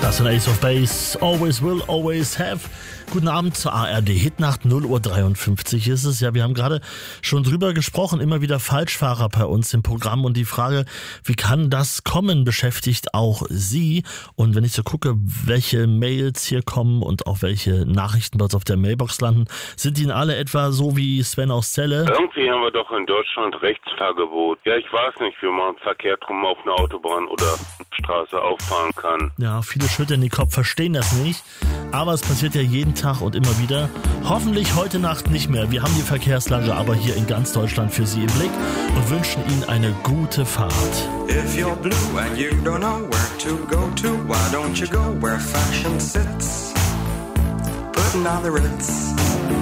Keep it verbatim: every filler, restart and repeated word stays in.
Das sind Ace of Base, Always Will, Always Have. Guten Abend zur A R D Hitnacht, null Uhr dreiundfünfzig ist es. Ja, wir haben gerade schon drüber gesprochen, immer wieder Falschfahrer bei uns im Programm und die Frage, wie kann das kommen, beschäftigt auch Sie. Und wenn ich so gucke, welche Mails hier kommen und auch welche Nachrichten bei uns auf der Mailbox landen, sind die alle etwa so wie Sven aus Celle? Irgendwie haben wir doch in Deutschland Rechtsfahrgebot. Ja, ich weiß nicht, wie man verkehrt rum auf eine Autobahn oder Straße auffahren kann. Ja, viele schütteln den Kopf, verstehen das nicht. Aber es passiert ja jeden Tag und immer wieder. Hoffentlich heute Nacht nicht mehr. Wir haben die Verkehrslage aber hier in ganz Deutschland für Sie im Blick und wünschen Ihnen eine gute Fahrt. If you're blue and you don't know where to go to, why don't you go where fashion sits? Putting on the Ritz.